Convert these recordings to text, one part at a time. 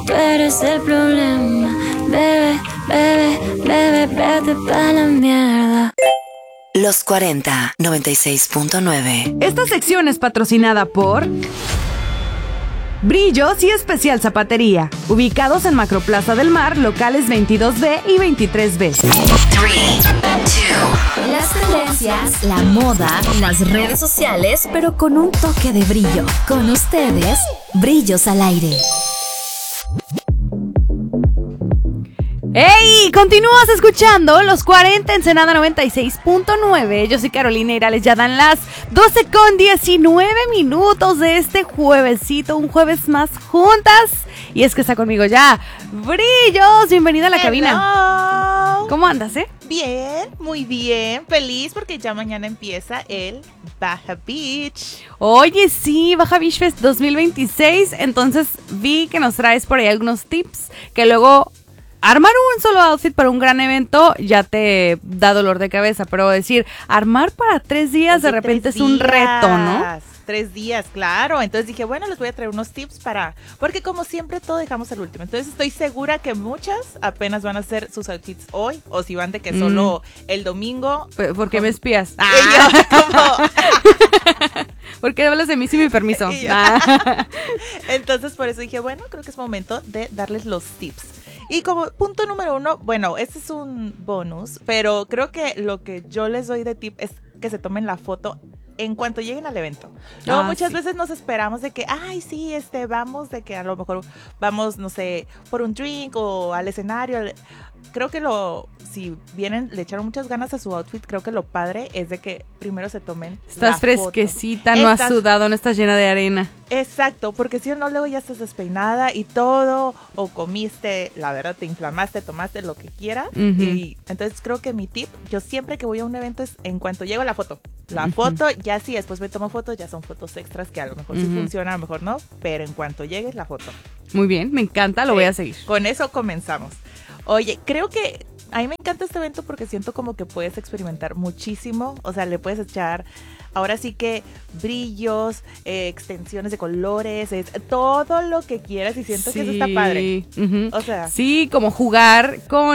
Tú eres el problema, bebé, bebé, bebé, vete pa' la mierda. Los 40 96.9. Esta sección es patrocinada por Brillos y Especial Zapatería, ubicados en Macroplaza del Mar, locales 22B y 23B. 3, 2. Las tendencias, la moda, las redes sociales, pero con un toque de brillo. Con ustedes, Brillos al Aire. ¡Hey! Continúas escuchando Los 40 Ensenada 96.9. Yo soy Carolina Irales. Ya dan las 12:19 de este juevesito. Un jueves más juntas. Y es que está conmigo ya Brillos. Bienvenida a la cabina. ¿Cómo andas, Bien, muy bien. Feliz porque ya mañana empieza el Baja Beach. Oye, sí, Baja Beach Fest 2026. Entonces vi que nos traes por ahí algunos tips que luego... Armar un solo outfit para un gran evento ya te da dolor de cabeza, pero decir, armar para 3 días, oye, de repente es un reto, ¿no? 3 días, claro. Entonces dije, bueno, les voy a traer unos tips porque como siempre todo dejamos al último. Entonces estoy segura que muchas apenas van a hacer sus outfits hoy, o si van de que solo el domingo. ¿Por qué me espías? ¿Por qué hablas de mí sin mi permiso? Entonces por eso dije, bueno, creo que es momento de darles los tips. Y como punto número 1, bueno, este es un bonus, pero creo que lo que yo les doy de tip es que se tomen la foto en cuanto lleguen al evento. Luego muchas veces nos esperamos de que, ay, sí, vamos, de que a lo mejor vamos, no sé, por un drink o al escenario. Creo que si vienen, le echaron muchas ganas a su outfit, creo que lo padre es de que primero se tomen Estás fresquecita, no has sudado, no estás llena de arena. Exacto, porque si no, luego ya estás despeinada y todo, o comiste, la verdad, te inflamaste, tomaste lo que quieras. Y entonces creo que mi tip, yo siempre que voy a un evento es en cuanto llego la foto. La foto, ya sí, después me tomo fotos, ya son fotos extras que a lo mejor sí funcionan, a lo mejor no, pero en cuanto llegues la foto. Muy bien, me encanta, lo voy a seguir. Con eso comenzamos. Oye, creo que a mí me encanta este evento porque siento como que puedes experimentar muchísimo, o sea, le puedes echar, ahora sí que brillos, extensiones de colores, todo lo que quieras y siento que eso está padre. O sea, sí, como jugar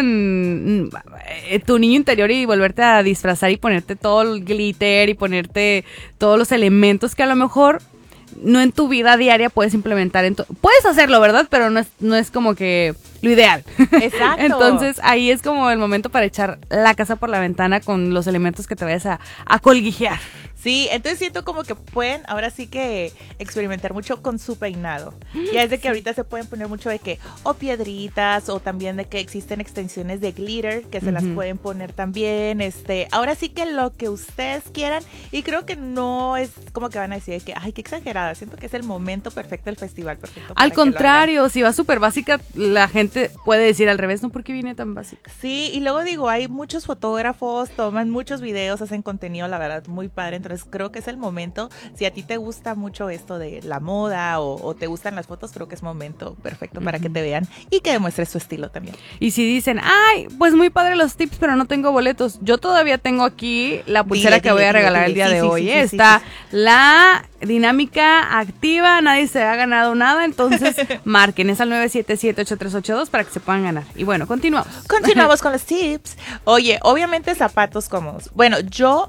con tu niño interior y volverte a disfrazar y ponerte todo el glitter y ponerte todos los elementos que a lo mejor no en tu vida diaria puedes implementar. Puedes hacerlo, ¿verdad? Pero no es como que lo ideal. Exacto. Entonces ahí es como el momento para echar la casa por la ventana con los elementos que te vayas a colguijear. Sí, entonces siento como que pueden ahora sí que experimentar mucho con su peinado. Ya es de que ahorita se pueden poner mucho de que o piedritas o también de que existen extensiones de glitter que se las pueden poner también. Ahora sí que lo que ustedes quieran y creo que no es como que van a decir de que ay, qué exagerada. Siento que es el momento perfecto del festival, perfecto. Al contrario, si va súper básica, la gente puede decir al revés, ¿no? ¿Por qué viene tan básica? Sí, y luego digo, hay muchos fotógrafos, toman muchos videos, hacen contenido, la verdad, muy padre. Entonces creo que es el momento, si a ti te gusta mucho esto de la moda o te gustan las fotos, creo que es momento perfecto para que te vean y que demuestres su estilo también. Y si dicen, ay, pues muy padre los tips, pero no tengo boletos, yo todavía tengo aquí la pulsera que voy a regalar el día de hoy. Está la dinámica activa, nadie se ha ganado nada, entonces marquen, es al 977-8382 para que se puedan ganar. Y bueno, continuamos. Continuamos con los tips. Oye, obviamente zapatos cómodos. Bueno, yo...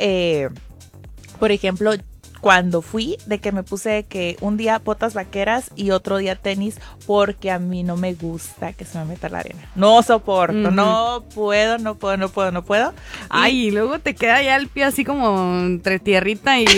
por ejemplo, cuando fui, de que me puse que un día botas vaqueras y otro día tenis, porque a mí no me gusta que se me meta la arena. No soporto, no puedo. Ay, y luego te queda ya el pie así como entre tierrita y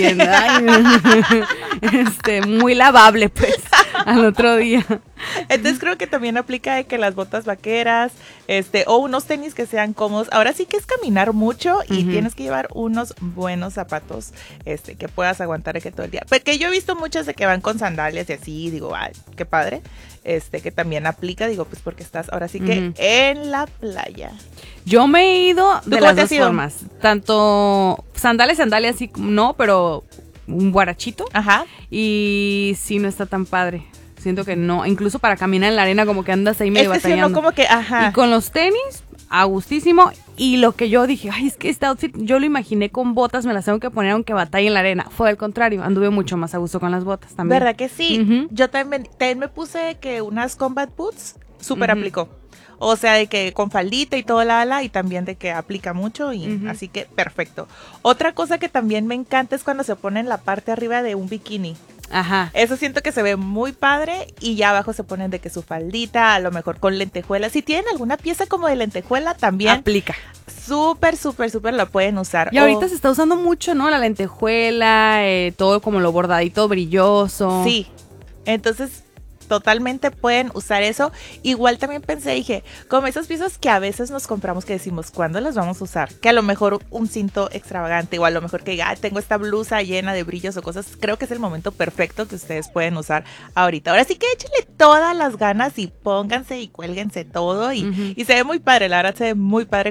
muy lavable, pues, al otro día. Entonces creo que también aplica de que las botas vaqueras, o unos tenis que sean cómodos. Ahora sí que es caminar mucho y tienes que llevar unos buenos zapatos, que puedas aguantar que todo el día. Porque yo he visto muchas de que van con sandalias y así, digo, ay, qué padre. Que también aplica, digo, pues porque estás ahora sí que en la playa. Yo me he ido de las dos formas. ido? Tanto sandalias, sí, no, pero un guarachito. Ajá. Y sí, no está tan padre. Siento que no, incluso para caminar en la arena como que andas ahí medio batallando. Sí, no, como que, ajá. Y con los tenis, a gustísimo. Y lo que yo dije, ay, es que este outfit yo lo imaginé con botas, me las tengo que poner aunque batalle en la arena. Fue al contrario, anduve mucho más a gusto con las botas también. ¿Verdad que sí? Uh-huh. Yo también me puse que unas combat boots súper aplicó. O sea, de que con faldita y todo y también de que aplica mucho y así que perfecto. Otra cosa que también me encanta es cuando se pone en la parte arriba de un bikini. Ajá. Eso siento que se ve muy padre y ya abajo se ponen de que su faldita, a lo mejor con lentejuelas. Si tienen alguna pieza como de lentejuela también. Aplica. Súper la pueden usar. Y ahorita se está usando mucho, ¿no? La lentejuela, todo como lo bordadito brilloso. Sí, entonces totalmente pueden usar eso. Igual también dije, como esas piezas que a veces nos compramos que decimos, ¿cuándo las vamos a usar? Que a lo mejor un cinto extravagante o a lo mejor que tengo esta blusa llena de brillos o cosas, creo que es el momento perfecto que ustedes pueden usar ahorita. Ahora sí que échenle todas las ganas y pónganse y cuélguense todo y se ve muy padre, la verdad se ve muy padre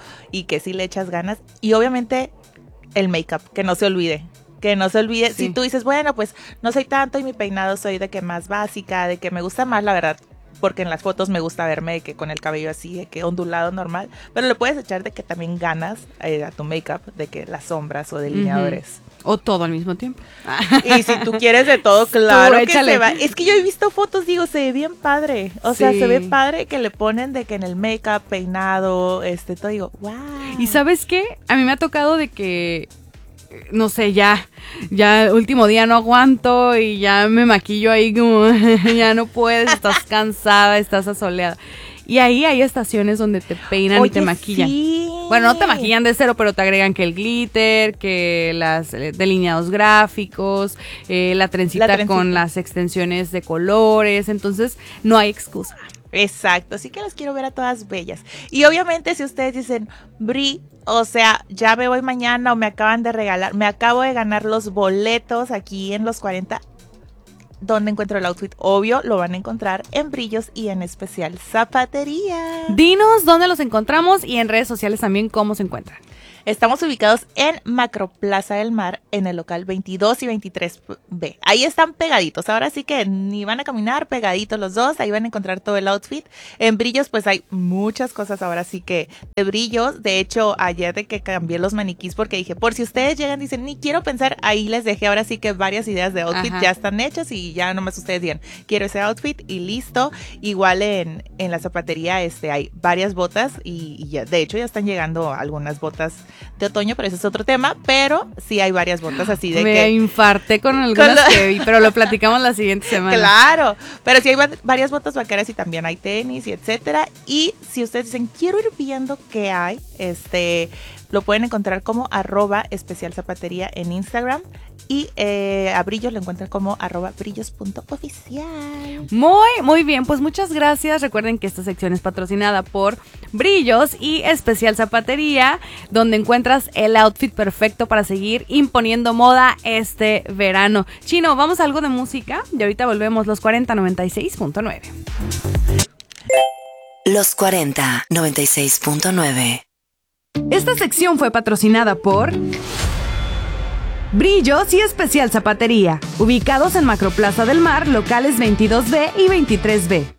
y que sí le echas ganas. Y obviamente el make-up, que no se olvide. Que no se olvide, sí. Si tú dices, bueno, pues no soy tanto y mi peinado soy de que más básica, de que me gusta más, la verdad, porque en las fotos me gusta verme de que con el cabello así, de que ondulado normal, pero le puedes echar de que también ganas a tu make-up, de que las sombras o delineadores. O todo al mismo tiempo. Y si tú quieres de todo, claro que se va. Es que yo he visto fotos, digo, se ve bien padre. O sea, se ve padre que le ponen de que en el make-up, peinado, todo, digo, wow. ¿Y sabes qué? A mí me ha tocado de que no sé, ya último día no aguanto y ya me maquillo ahí como ya no puedes, estás cansada, estás asoleada. Y ahí hay estaciones donde te peinan y te maquillan. Sí. Bueno, no te maquillan de cero, pero te agregan que el glitter, que las delineados gráficos, la trencita con las extensiones de colores. Entonces, no hay excusa. Exacto, así que las quiero ver a todas bellas. Y obviamente si ustedes dicen, Bri, o sea, ya me voy mañana o me acabo de ganar los boletos aquí en los 40, ¿dónde encuentro el outfit? Obvio, lo van a encontrar en Brillos y en Especial Zapatería. Dinos dónde los encontramos y en redes sociales también cómo se encuentran. Estamos ubicados en Macroplaza del Mar, en el local 22 y 23B. Ahí están pegaditos. Ahora sí que ni van a caminar, pegaditos los dos. Ahí van a encontrar todo el outfit. En Brillos, pues hay muchas cosas ahora sí que de Brillos. De hecho, ayer de que cambié los maniquís porque dije, por si ustedes llegan y dicen, ni quiero pensar, ahí les dejé ahora sí que varias ideas de outfit. Ajá. Ya están hechas y ya nomás ustedes digan, quiero ese outfit y listo. Igual en la zapatería hay varias botas y ya, de hecho ya están llegando algunas botas de otoño, pero ese es otro tema, pero sí hay varias botas así de Me infarté con algunas que vi, pero lo platicamos la siguiente semana. Claro, pero sí hay varias botas vaqueras y también hay tenis y etcétera, y si ustedes dicen, quiero ir viendo qué hay, lo pueden encontrar como @especialzapatería en Instagram y a Brillos lo encuentran como @brillos.oficial. Muy bien, pues muchas gracias. Recuerden que esta sección es patrocinada por Brillos y Especial Zapatería, donde encuentras el outfit perfecto para seguir imponiendo moda este verano. Chino, vamos a algo de música y ahorita volvemos. Los 40 96.9. Los 40 96.9. Esta sección fue patrocinada por Brillos y Especial Zapatería, ubicados en Macroplaza del Mar, locales 22B y 23B.